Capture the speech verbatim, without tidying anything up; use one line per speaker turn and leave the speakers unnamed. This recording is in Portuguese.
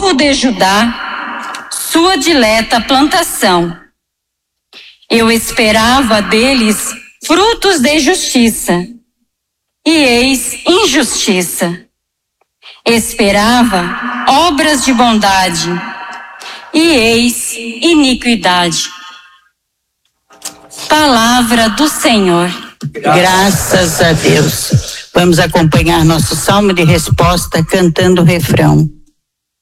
povo de Judá, sua dileta plantação. Eu esperava deles frutos de justiça, e eis injustiça. Esperava obras de bondade, e eis iniquidade. Palavra do Senhor.
Graças a Deus. Vamos acompanhar nosso salmo de resposta cantando o refrão.